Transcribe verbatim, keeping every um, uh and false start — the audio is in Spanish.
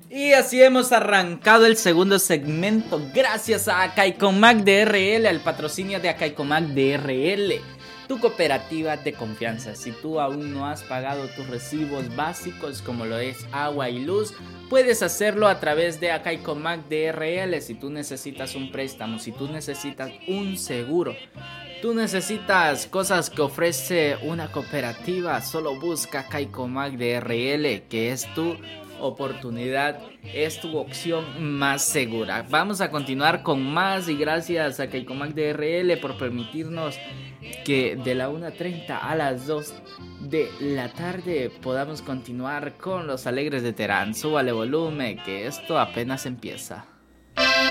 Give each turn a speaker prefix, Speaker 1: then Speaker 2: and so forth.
Speaker 1: Y así hemos arrancado el segundo segmento gracias a Acaicomac D R L, al patrocinio de Acaicomac D R L, tu cooperativa de confianza. Si tú aún no has pagado tus recibos básicos como lo es agua y luz, puedes hacerlo a través de Acaicomac D R L. Si tú necesitas un préstamo, si tú necesitas un seguro, tú necesitas cosas que ofrece una cooperativa, solo busca Acaicomac D R L, que es tu oportunidad, es tu opción más segura. Vamos a continuar con más y gracias a Acaicomac D R L por permitirnos que de la una treinta a las dos de la tarde podamos continuar con los alegres de Terán. Súbale volumen, que esto apenas empieza.